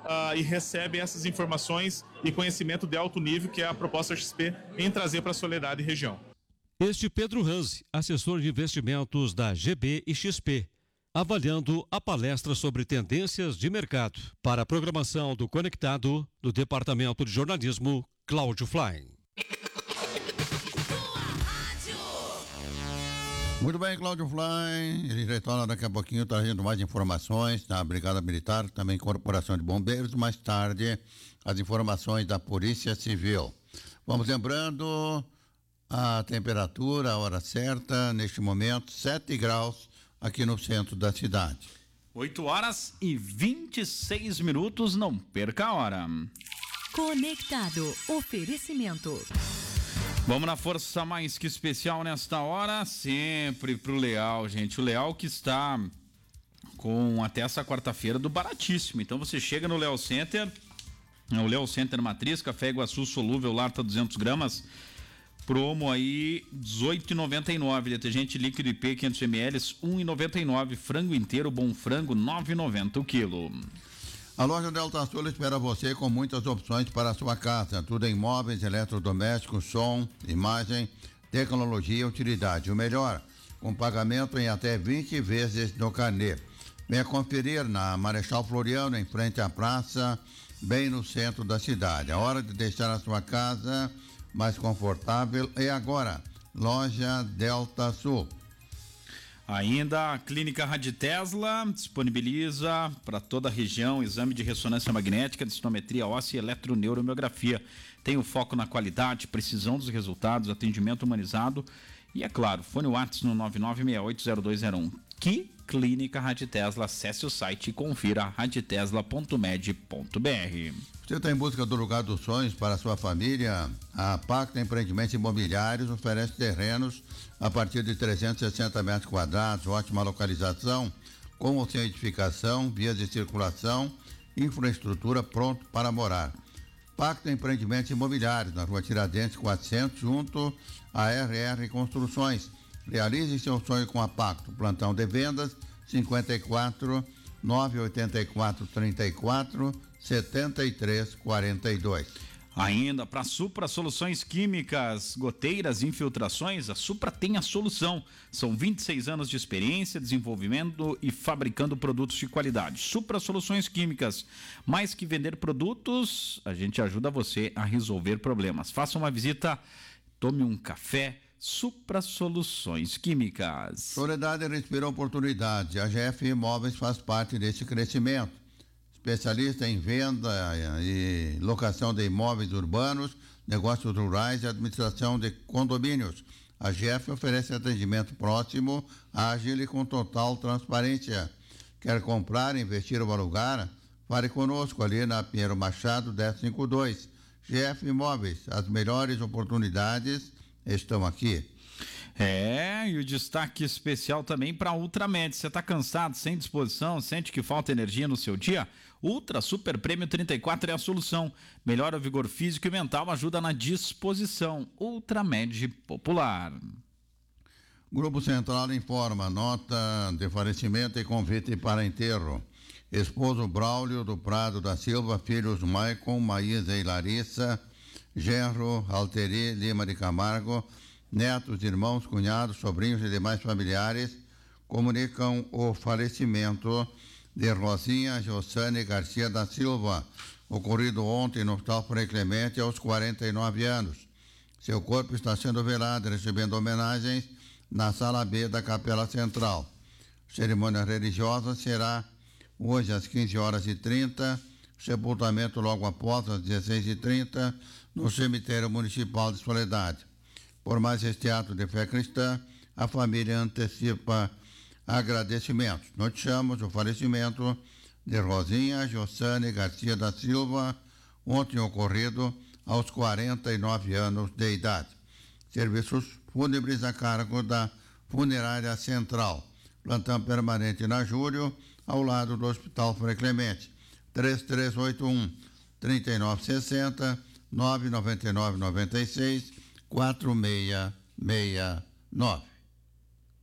e recebem essas informações e conhecimento de alto nível que é a proposta XP em trazer para a Soledade e região. Este Pedro Ranzi, assessor de investimentos da GB e XP, avaliando a palestra sobre tendências de mercado para a programação do Conectado do Departamento de Jornalismo, Cláudio Fly. Muito bem, Cláudio Fly, ele retorna daqui a pouquinho trazendo mais informações da Brigada Militar, também Corporação de Bombeiros, mais tarde as informações da Polícia Civil. Vamos lembrando a temperatura, a hora certa, neste momento, 7 graus aqui no centro da cidade. 8h26, não perca a hora. Conectado, oferecimento. Vamos na força mais que especial nesta hora, sempre pro Leal, gente. O Leal que está com até essa quarta-feira do baratíssimo. Então você chega no Leal Center, o Leal Center Matriz, café Iguaçu solúvel, lata 200 gramas, promo aí R$18,99, detergente líquido IP 500 ml, R$1,99, frango inteiro, bom frango, R$9,90 o quilo. A loja Delta Sul espera você com muitas opções para a sua casa. Tudo em móveis, eletrodomésticos, som, imagem, tecnologia e utilidade. O melhor, com pagamento em até 20 vezes no carnê. Venha conferir na Marechal Floriano, em frente à praça, bem no centro da cidade. A hora de deixar a sua casa mais confortável é agora. Loja Delta Sul. Ainda a Clínica Raditesla disponibiliza para toda a região exame de ressonância magnética, densitometria óssea e eletroneuromiografia. Tem o foco na qualidade, precisão dos resultados, atendimento humanizado e, é claro, fone WhatsApp no 99680201. Que Clínica Raditesla, acesse o site e confira raditesla.med.br. Você está em busca do lugar dos sonhos para a sua família? A Pacto Empreendimentos Imobiliários oferece terrenos a partir de 360 metros quadrados, ótima localização, com ou sem edificação, vias de circulação, infraestrutura pronto para morar. Pacto Empreendimentos Imobiliários, na Rua Tiradentes 400, junto à RR Construções. Realize seu sonho com a Pacto. Plantão de vendas 54 984 34 73 42. Ainda para Supra Soluções Químicas, goteiras, infiltrações, a Supra tem a solução. São 26 anos de experiência, desenvolvimento e fabricando produtos de qualidade. Supra Soluções Químicas, mais que vender produtos, a gente ajuda você a resolver problemas. Faça uma visita, tome um café. Supra Soluções Químicas. Soledade respira oportunidade. A GF Imóveis faz parte desse crescimento. Especialista em venda e locação de imóveis urbanos, negócios rurais e administração de condomínios. A GF oferece atendimento próximo, ágil e com total transparência. Quer comprar, investir ou alugar? Fale conosco ali na Pinheiro Machado 1052. GF Imóveis, as melhores oportunidades estão aqui. E o destaque especial também para Ultramed. Você está cansado, sem disposição, sente que falta energia no seu dia? Ultra Super Prêmio 34 é a solução. Melhora o vigor físico e mental, ajuda na disposição. Ultramed Popular. Grupo Central informa, nota de falecimento e convite para enterro. Esposo Braulio do Prado da Silva, filhos Maicon, Maísa e Larissa, genro Alteri Lima de Camargo, netos, irmãos, cunhados, sobrinhos e demais familiares comunicam o falecimento de Rosinha Jossane Garcia da Silva, ocorrido ontem no Hospital Frei Clemente aos 49 anos. Seu corpo está sendo velado, recebendo homenagens na Sala B da Capela Central. Cerimônia religiosa será hoje às 15h30, sepultamento logo após às 16h30 no cemitério municipal de Soledade. Por mais este ato de fé cristã, a família antecipa agradecimentos. Noticiamos o falecimento de Rosinha Jossane Garcia da Silva, ontem ocorrido aos 49 anos de idade. Serviços fúnebres a cargo da Funerária Central. Plantão permanente na Júlio, ao lado do Hospital Frei Clemente. 3381-3960, 999-96-4669.